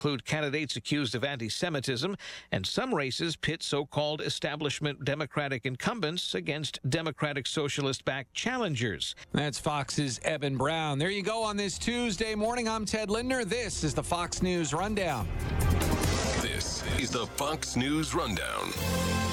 include candidates accused of anti-Semitism, and some races pit so-called establishment Democratic incumbents against Democratic Socialist-backed challengers. That's Fox's Evan Brown. There you go on this Tuesday morning. I'm Ted Lindner. This is the Fox News Rundown. This is the Fox News Rundown.